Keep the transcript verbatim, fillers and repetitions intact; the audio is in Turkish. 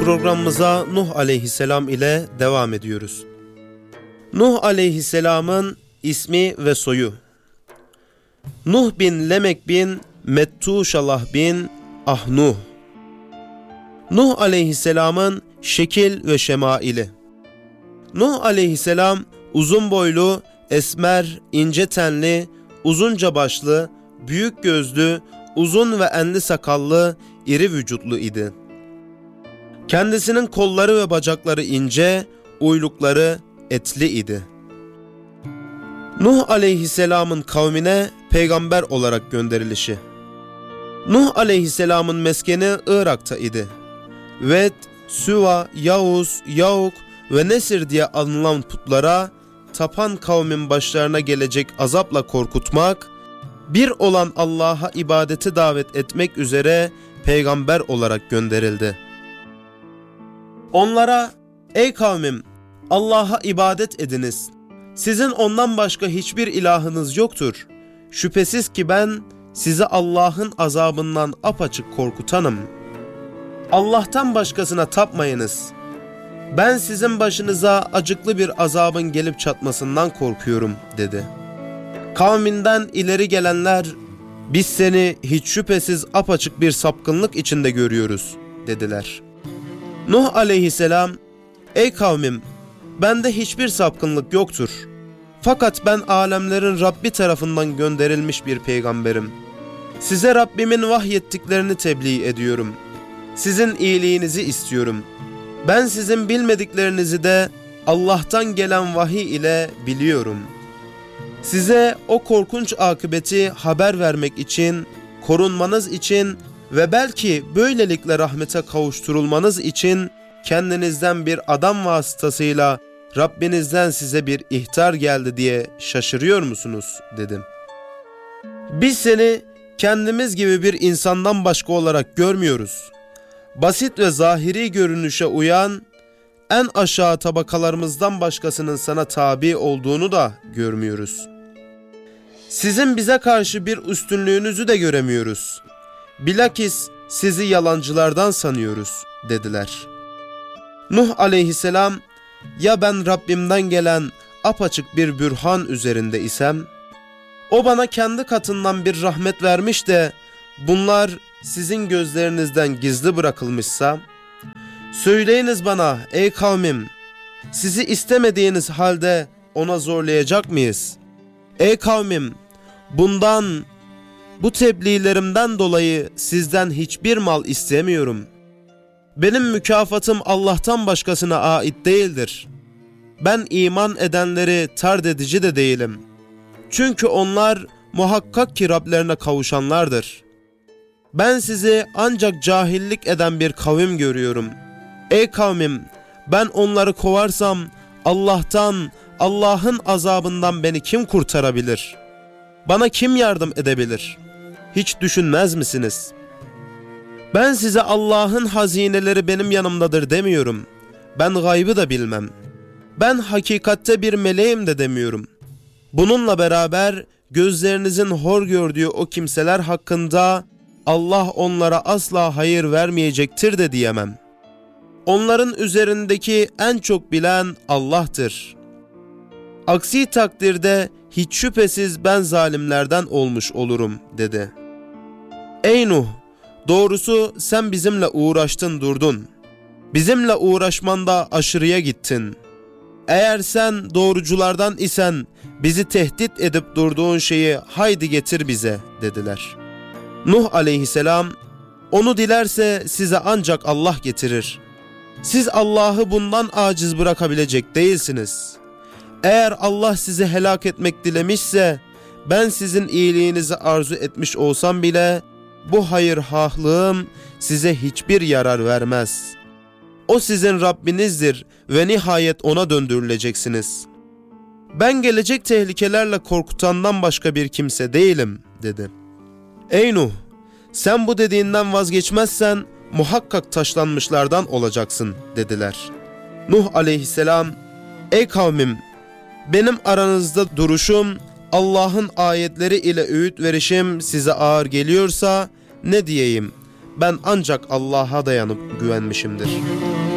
Programımıza Nuh aleyhisselam ile devam ediyoruz. Nuh aleyhisselamın ismi ve soyu: Nuh bin Lemek bin Mettuşalah bin Ahnuh. Nuh aleyhisselamın şekil ve şemaili: Nuh aleyhisselam uzun boylu, esmer, ince tenli, uzunca başlı, büyük gözlü, uzun ve enli sakallı, iri vücutlu idi. Kendisinin kolları ve bacakları ince, uylukları etli idi. Nuh aleyhisselamın kavmine peygamber olarak gönderilişi: Nuh aleyhisselamın meskeni Irak'ta idi. Ved, Süva, Yavuz, Yavuk ve Nesir diye anılan putlara tapan kavmin başlarına gelecek azapla korkutmak, bir olan Allah'a ibadeti davet etmek üzere peygamber olarak gönderildi. Onlara, ey kavmim, Allah'a ibadet ediniz. Sizin ondan başka hiçbir ilahınız yoktur. Şüphesiz ki ben sizi Allah'ın azabından apaçık korkutanım. Allah'tan başkasına tapmayınız. Ben sizin başınıza acıklı bir azabın gelip çatmasından korkuyorum, dedi. Kavminden ileri gelenler, biz seni hiç şüphesiz apaçık bir sapkınlık içinde görüyoruz, dediler. Nuh aleyhisselam, ey kavmim, bende hiçbir sapkınlık yoktur. Fakat ben alemlerin Rabbi tarafından gönderilmiş bir peygamberim. Size Rabbimin vahyettiklerini tebliğ ediyorum. Sizin iyiliğinizi istiyorum. Ben sizin bilmediklerinizi de Allah'tan gelen vahiy ile biliyorum. Size o korkunç akıbeti haber vermek için, korunmanız için ve belki böylelikle rahmete kavuşturulmanız için kendinizden bir adam vasıtasıyla Rabbinizden size bir ihtar geldi diye şaşırıyor musunuz, dedim. Biz seni kendimiz gibi bir insandan başka olarak görmüyoruz. Basit ve zahiri görünüşe uyan, en aşağı tabakalarımızdan başkasının sana tabi olduğunu da görmüyoruz. Sizin bize karşı bir üstünlüğünüzü de göremiyoruz. Bilakis sizi yalancılardan sanıyoruz, dediler. Nuh aleyhisselam, ya ben Rabbimden gelen apaçık bir bürhan üzerinde isem, o bana kendi katından bir rahmet vermiş de bunlar sizin gözlerinizden gizli bırakılmışsa, söyleyiniz bana ey kavmim, sizi istemediğiniz halde ona zorlayacak mıyız? Ey kavmim, bundan, bu tebliğlerimden dolayı sizden hiçbir mal istemiyorum. Benim mükafatım Allah'tan başkasına ait değildir. Ben iman edenleri tard edici de değilim. Çünkü onlar muhakkak ki Rablerine kavuşanlardır. Ben sizi ancak cahillik eden bir kavim görüyorum. Ey kavmim, ben onları kovarsam Allah'tan, Allah'ın azabından beni kim kurtarabilir? Bana kim yardım edebilir? Hiç düşünmez misiniz? Ben size Allah'ın hazineleri benim yanımdadır demiyorum. Ben gaybı da bilmem. Ben hakikatte bir meleğim de demiyorum. Bununla beraber gözlerinizin hor gördüğü o kimseler hakkında Allah onlara asla hayır vermeyecektir de diyemem. Onların üzerindeki en çok bilen Allah'tır. Aksi takdirde hiç şüphesiz ben zalimlerden olmuş olurum, dedi. Ey Nuh! Doğrusu sen bizimle uğraştın durdun. Bizimle uğraşmanda aşırıya gittin. Eğer sen doğruculardan isen bizi tehdit edip durduğun şeyi haydi getir bize, dediler. Nuh aleyhisselam, onu dilerse size ancak Allah getirir. Siz Allah'ı bundan aciz bırakabilecek değilsiniz. Eğer Allah sizi helak etmek dilemişse, ben sizin iyiliğinizi arzu etmiş olsam bile, bu hayırhahlığım size hiçbir yarar vermez. O sizin Rabbinizdir ve nihayet ona döndürüleceksiniz. Ben gelecek tehlikelerle korkutandan başka bir kimse değilim, dedi. Ey Nuh! Sen bu dediğinden vazgeçmezsen muhakkak taşlanmışlardan olacaksın, dediler. Nuh aleyhisselam, ey kavmim! Benim aranızda duruşum, Allah'ın ayetleri ile öğüt verişim size ağır geliyorsa ne diyeyim? Ben ancak Allah'a dayanıp güvenmişimdir.